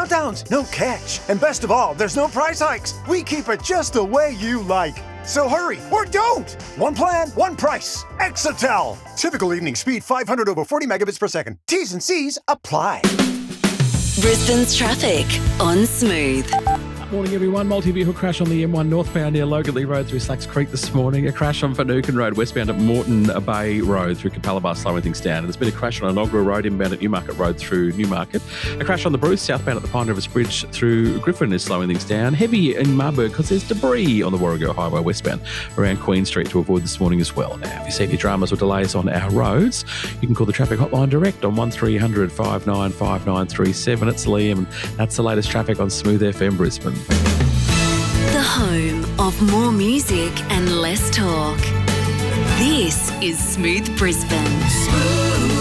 markdowns, no catch. And best of all, there's no price hikes. We keep it just the way you like. So hurry, or don't! One plan, one price. Exatel. Typical evening speed 500 over 40 megabits per second. T's and C's apply. Brisbane's traffic on Smooth. Morning, everyone. Multi-vehicle crash on the M1 northbound near Loganley Road through Slacks Creek this morning. A crash on Finucane Road westbound at Moreton Bay Road through Capalaba slowing things down. And there's been a crash on Inaugural Road inbound at Newmarket Road through Newmarket. A crash on the Bruce southbound at the Pine Rivers Bridge through Griffin is slowing things down. Heavy in Marburg because there's debris on the Warrego Highway westbound around Queen Street to avoid this morning as well. Now, if you see any dramas or delays on our roads, you can call the traffic hotline direct on 1300 595937. It's Liam, and that's the latest traffic on Smooth FM Brisbane. The home of more music and less talk. This is Smooth Brisbane.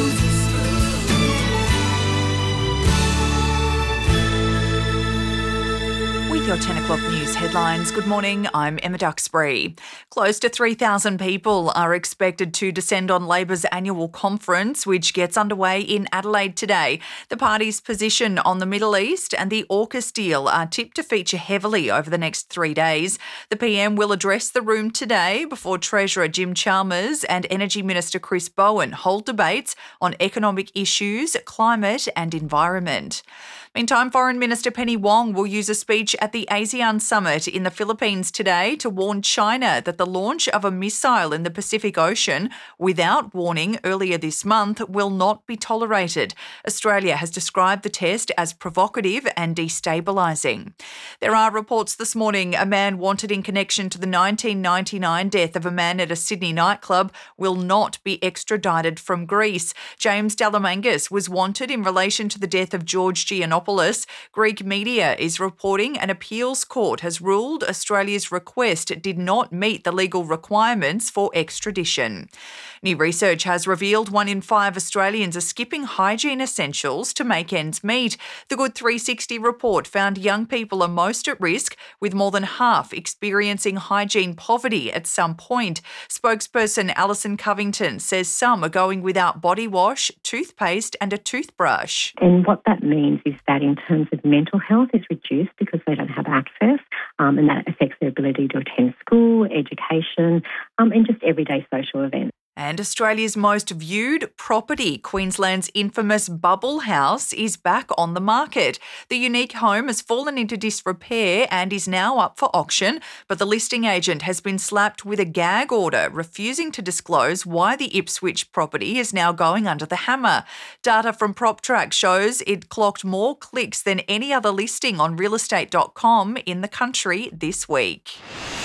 Your 10 o'clock news headlines. Good morning, I'm Emma Duxbury. Close to 3,000 people are expected to descend on Labor's annual conference, which gets underway in Adelaide today. The party's position on the Middle East and the AUKUS deal are tipped to feature heavily over the next 3 days. The PM will address the room today before Treasurer Jim Chalmers and Energy Minister Chris Bowen hold debates on economic issues, climate and environment. Meantime, Foreign Minister Penny Wong will use a speech at the ASEAN Summit in the Philippines today to warn China that the launch of a missile in the Pacific Ocean without warning earlier this month will not be tolerated. Australia has described the test as provocative and destabilising. There are reports this morning a man wanted in connection to the 1999 death of a man at a Sydney nightclub will not be extradited from Greece. James Delamangas was wanted in relation to the death of George Giannopoulos. Greek media is reporting an appeals court has ruled Australia's request did not meet the legal requirements for extradition. New research has revealed 1 in 5 Australians are skipping hygiene essentials to make ends meet. The Good 360 report found young people are most at risk, with more than half experiencing hygiene poverty at some point. Spokesperson Alison Covington says some are going without body wash, toothpaste and a toothbrush. And what that means is that in terms of mental health is reduced because they don't have access, and that affects their ability to attend school, education, and just everyday social events. And Australia's most viewed property, Queensland's infamous Bubble House, is back on the market. The unique home has fallen into disrepair and is now up for auction, but the listing agent has been slapped with a gag order, refusing to disclose why the Ipswich property is now going under the hammer. Data from PropTrack shows it clocked more clicks than any other listing on realestate.com in the country this week.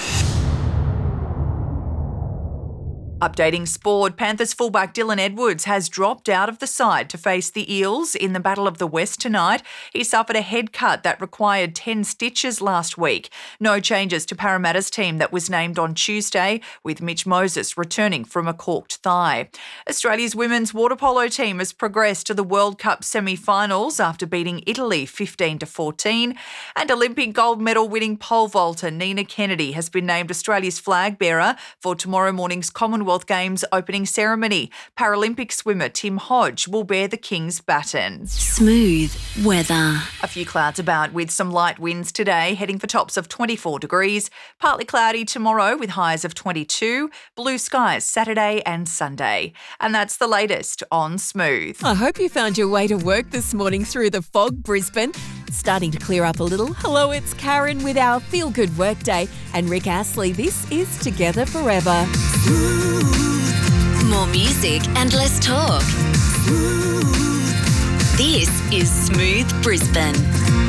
Updating sport, Panthers fullback Dylan Edwards has dropped out of the side to face the Eels in the Battle of the West tonight. He suffered a head cut that required 10 stitches last week. No changes to Parramatta's team that was named on Tuesday, with Mitch Moses returning from a corked thigh. Australia's women's water polo team has progressed to the World Cup semi-finals after beating Italy 15-14. And Olympic gold medal winning pole vaulter Nina Kennedy has been named Australia's flag bearer for tomorrow morning's Commonwealth Games opening ceremony. Paralympic swimmer Tim Hodge will bear the King's baton. Smooth weather. A few clouds about with some light winds today, heading for tops of 24 degrees. Partly cloudy tomorrow with highs of 22. Blue skies Saturday and Sunday. And that's the latest on Smooth. I hope you found your way to work this morning through the fog, Brisbane. Starting to clear up a little. Hello, it's Karen with our Feel Good Workday and Rick Astley. This is Together Forever. More music and less talk. This is Smooth Brisbane.